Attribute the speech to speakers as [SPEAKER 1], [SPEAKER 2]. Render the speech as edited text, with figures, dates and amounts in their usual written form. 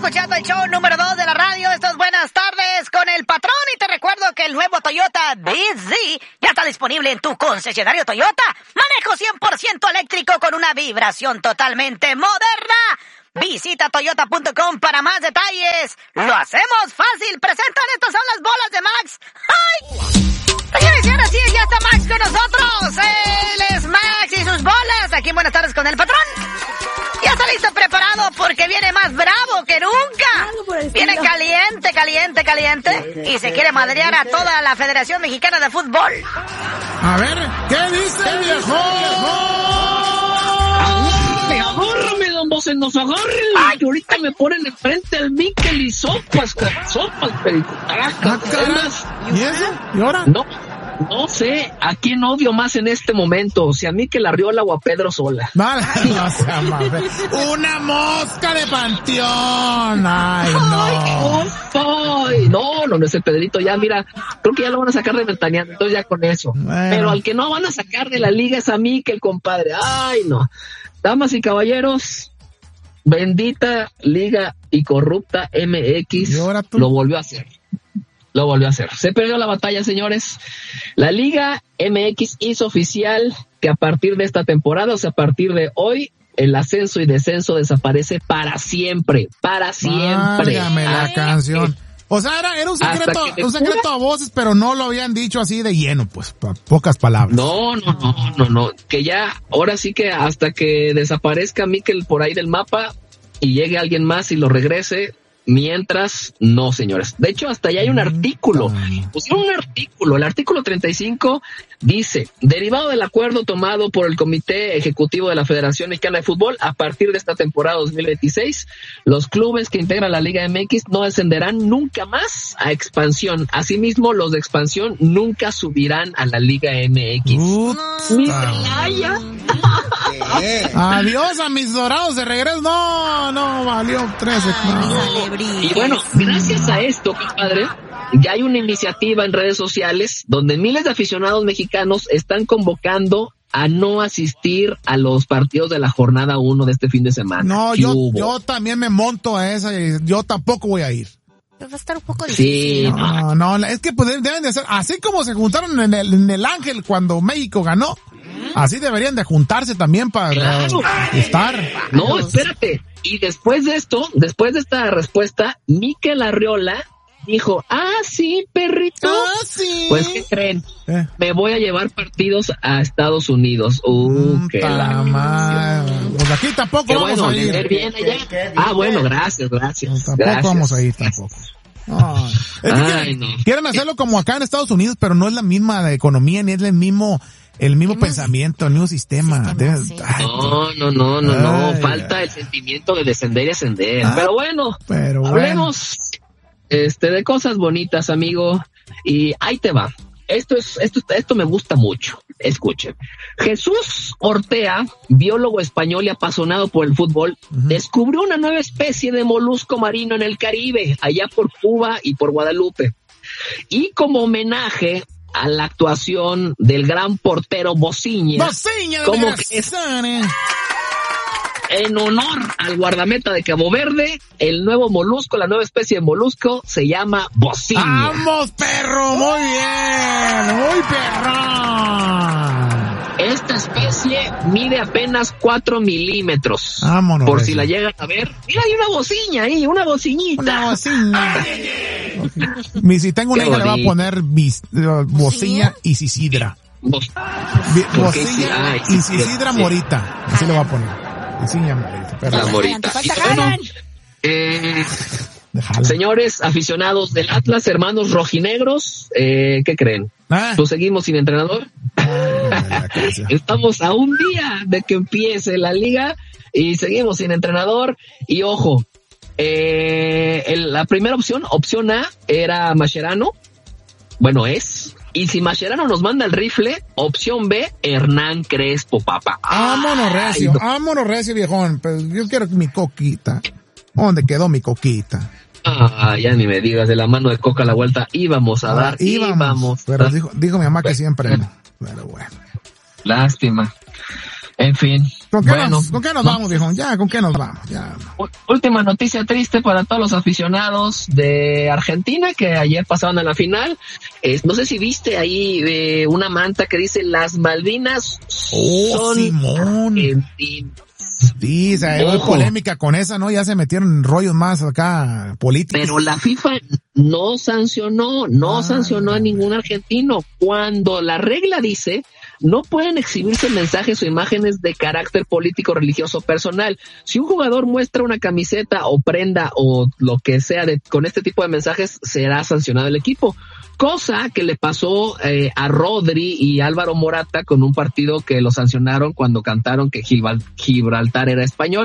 [SPEAKER 1] escuchando el show número 2 de la radio. Estas buenas tardes con el patrón. Y te recuerdo que el nuevo Toyota BZ ya está disponible en tu concesionario Toyota. Manejo 100% eléctrico con una vibración totalmente moderna. Visita toyota.com para más detalles. Lo hacemos fácil. Presentan, estas son las bolas de Max. ¡Ay! Señores y señores, sí, ya está Max con nosotros. Él es Max y sus bolas. Aquí en Buenas Tardes con el patrón. Ya está listo, preparado, porque viene más bravo que nunca. Viene caliente. Y se quiere madrear a toda la Federación Mexicana de Fútbol.
[SPEAKER 2] A ver, ¿qué dice el viejo?
[SPEAKER 3] Agárrame, don Bocenos, agárrenme. Ay, ahorita me ponen enfrente al Miquel y sopas, perico.
[SPEAKER 2] ¿Y eso? ¿Y ahora?
[SPEAKER 3] No sé a quién odio más en este momento, si a Miquel Arriola o a Pedro Sola.
[SPEAKER 2] Vale, no se amable. Una mosca de panteón. Ay, no.
[SPEAKER 3] No, ese Pedrito ya, mira, creo que ya lo van a sacar de ventaneando, entonces ya con eso.
[SPEAKER 2] Bueno.
[SPEAKER 3] Pero al que no van a sacar de la liga es a Miquel, compadre. Ay, no. Damas y caballeros, bendita liga y corrupta MX lo volvió a hacer. Se perdió la batalla, señores. La Liga MX hizo oficial que a partir de esta temporada, o sea, a partir de hoy, el ascenso y descenso desaparece para siempre.
[SPEAKER 2] Válgame la canción. O sea, era un secreto a voces, pero no lo habían dicho así de lleno, pues, pocas palabras.
[SPEAKER 3] No. Que ya, ahora sí que hasta que desaparezca Miquel por ahí del mapa y llegue alguien más y lo regrese. Mientras, no, señores. De hecho, hasta allá hay un artículo. Pusieron un artículo. El artículo 35 dice: derivado del acuerdo tomado por el Comité Ejecutivo de la Federación Mexicana de Fútbol, a partir de esta temporada 2026, los clubes que integran la Liga MX no descenderán nunca más a expansión. Asimismo, los de expansión nunca subirán a la Liga MX. ¡Mi playa!
[SPEAKER 2] Adiós a mis dorados de regreso. No, valió 13.
[SPEAKER 3] Y bueno, gracias a esto, compadre, ya hay una iniciativa en redes sociales donde miles de aficionados mexicanos están convocando a no asistir a los partidos de la jornada 1 de este fin de semana.
[SPEAKER 2] No, yo también me monto a esa y yo tampoco voy a ir.
[SPEAKER 1] Pero va a estar un poco difícil.
[SPEAKER 2] Sí. No, es que pues deben de hacer, así como se juntaron en el Ángel cuando México ganó, así deberían de juntarse también para estar.
[SPEAKER 3] No, espérate. Y después de esto, después de esta respuesta, Miquel Arriola dijo: sí, perrito.
[SPEAKER 2] Sí.
[SPEAKER 3] Pues, ¿qué creen? Me voy a llevar partidos a Estados Unidos. Qué la
[SPEAKER 2] madre. Pues aquí tampoco vamos a ir.
[SPEAKER 3] Bien allá. Bueno, gracias.
[SPEAKER 2] Tampoco vamos a ir, tampoco. Quieren hacerlo como acá en Estados Unidos, pero no es la misma economía, ni es el mismo pensamiento, el mismo sistema.
[SPEAKER 3] No. Falta el sentimiento de descender y ascender. Pero bueno, hablemos de cosas bonitas, amigo. Y ahí te va. Esto me gusta mucho. Escuchen. Jesús Ortea, biólogo español y apasionado por el fútbol, descubrió una nueva especie de molusco marino en el Caribe, allá por Cuba y por Guadalupe. Y como homenaje a la actuación del gran portero Bociña, como que es en honor al guardameta de Cabo Verde, el nuevo molusco, la nueva especie de molusco se llama Bociña.
[SPEAKER 2] ¡Vamos, perro! ¡Muy bien! ¡Muy perro!
[SPEAKER 3] Esta especie mide apenas 4 milímetros.
[SPEAKER 2] Vámonos.
[SPEAKER 3] Por si la llegan a ver. Mira, hay una bociña ahí, una bociñita.
[SPEAKER 2] Una bociña. Si tengo una hija, le va a poner bociña y cisidra. Bociña y cisidra morita. Así le va a poner. Bociña morita.
[SPEAKER 3] La morita. Señores aficionados del Atlas, hermanos rojinegros, ¿qué creen? ¿Pues seguimos sin entrenador? Estamos a un día de que empiece la liga y seguimos sin entrenador. Y ojo, la primera opción A era Mascherano. Bueno, y si Mascherano nos manda el rifle, opción B, Hernán Crespo, papá.
[SPEAKER 2] Vámonos recio, viejón. Pero yo quiero mi coquita. ¿Dónde quedó mi coquita?
[SPEAKER 3] Ya ni me digas, de la mano de Coca la vuelta íbamos a dar.
[SPEAKER 2] Pero dijo mi mamá que siempre no. Pero bueno.
[SPEAKER 3] Lástima. En fin.
[SPEAKER 2] ¿Con qué nos vamos, viejo? Ya, ¿con qué nos vamos? Ya.
[SPEAKER 3] Última noticia triste para todos los aficionados de Argentina que ayer pasaron a la final. No sé si viste ahí una manta que dice las Malvinas son
[SPEAKER 2] Simón.
[SPEAKER 3] Argentinas.
[SPEAKER 2] Sí, o sea, hay polémica con esa, ¿no? Ya se metieron en rollos más acá políticos.
[SPEAKER 3] Pero la FIFA no sancionó a ningún argentino. Cuando la regla dice, no pueden exhibirse mensajes o imágenes de carácter político, religioso, personal. Si un jugador muestra una camiseta o prenda o lo que sea con este tipo de mensajes, será sancionado el equipo. Cosa que le pasó a Rodri y Álvaro Morata con un partido que lo sancionaron cuando cantaron que Gibraltar era español.